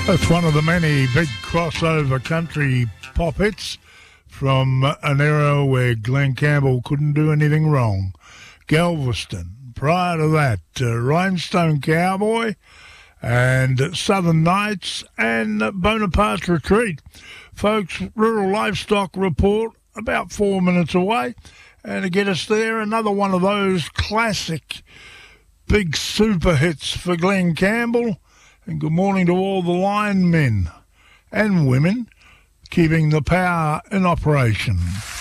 It's one of the many big crossover country pop hits from an era where Glen Campbell couldn't do anything wrong. Galveston. Prior to that, Rhinestone Cowboy and Southern Nights and Bonaparte's Retreat. Folks, Rural Livestock Report about 4 minutes away. And to get us there, another one of those classic big super hits for Glen Campbell. And good morning to all the linemen and women keeping the power in operation.